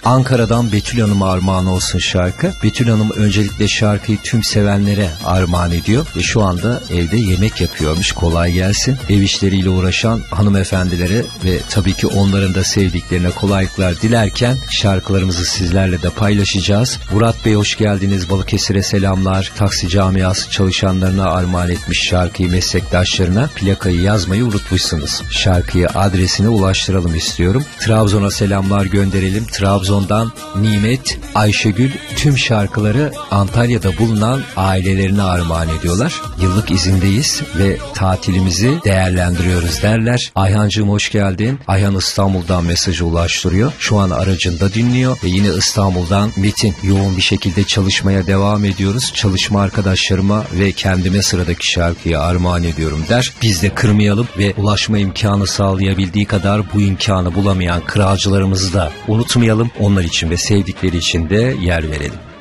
Ankara'dan Betül Hanım'a armağan olsun şarkı. Betül Hanım öncelikle şarkıyı tüm sevenlere armağan ediyor ve şu anda evde yemek yapıyormuş. Kolay gelsin. Ev işleriyle uğraşan hanımefendilere ve tabii ki onların da sevdiklerine kolaylıklar dilerken şarkılarımızı sizlerle de paylaşacağız. Murat Bey hoş geldiniz. Balıkesir'e selamlar. Taksi camiası çalışanlarına armağan etmiş şarkıyı meslektaşlarına. Plakayı yazmayı unutmuşsunuz. Şarkıyı adresine ulaştıralım istiyorum. Trabzon'a selamlar gönderelim. Trabzon'dan Nimet, Ayşegül tüm şarkıları Antalya'da bulunan ailelerine armağan ediyorlar. Yıllık izindeyiz ve tatilimizi değerlendiriyoruz derler. Ayhancığım hoş geldin. Ayhan İstanbul'dan mesajı ulaştırıyor. Şu an aracında dinliyor ve yine İstanbul'dan Metin, yoğun bir şekilde çalışmaya devam ediyoruz. Çalışma arkadaşlarıma ve kendime sıradaki şarkıyı armağan ediyorum der. Biz de kırmayalım ve ulaşma imkanı sağlayabildiği kadar bu imkanı bulamayan kralcılarımızı da unutmayalım. Onlar için ve sevdikleri için de yer verelim.